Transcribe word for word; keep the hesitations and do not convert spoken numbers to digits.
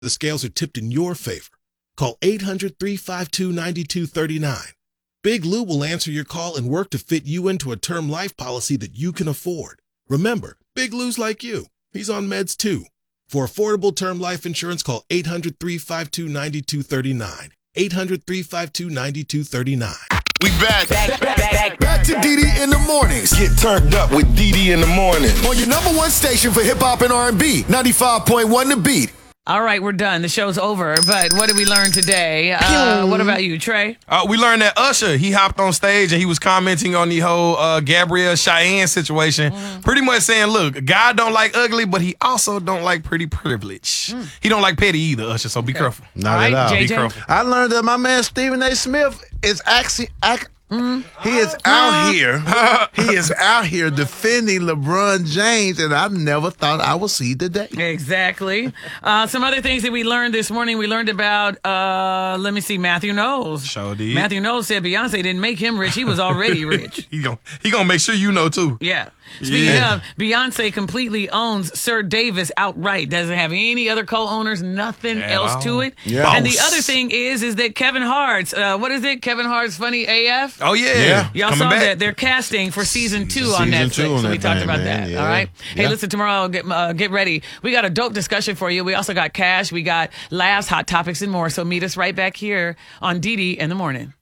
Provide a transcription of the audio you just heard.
the scales are tipped in your favor. Call eight hundred, three five two, nine two three nine. Big Lou will answer your call and work to fit you into a term life policy that you can afford. Remember, Big Lou's like you. He's on meds too. For affordable term life insurance, call eight hundred, three five two, nine two three nine. eight hundred, three five two, nine two three nine. We back. Back, back, back, Back to D D in the mornings. Get turned up with D D in the morning. On your number one station for hip hop and R and B, ninety-five point one The Beat. All right, we're done. The show's over. But what did we learn today? Uh, what about you, Trey? Uh, we learned that Usher, he hopped on stage and he was commenting on the whole uh, Gabrielle Cheyenne situation, mm. pretty much saying, look, God don't like ugly, but he also don't like pretty privilege. Mm. He don't like petty either, Usher, so be okay. careful. Not all at all. J J? Be careful. I learned that my man Stephen A. Smith is actually... Act- Mm. He is out here. He is out here defending LeBron James, and I never thought I would see the day. Exactly. Uh, some other things that we learned this morning. We learned about, uh, let me see, Matthew Knowles. Sure did. Matthew Knowles said Beyonce didn't make him rich. He was already rich. he gonna he gonna make sure you know too. Yeah. Speaking yeah. of, Beyonce completely owns Sir Davis outright. Doesn't have any other co-owners, nothing yeah, else wow. to it. Yeah. And the other thing is, is that Kevin Hart's, uh, what is it? Kevin Hart's Funny A F? Oh, yeah. yeah. Y'all Coming saw back. that. They're casting for season two season on Netflix. Two on so we that talked thing, about man. that. Yeah. All right. Hey, yeah. listen, tomorrow, get, uh, get ready. We got a dope discussion for you. We also got cash. We got laughs, hot topics, and more. So meet us right back here on D D in the morning.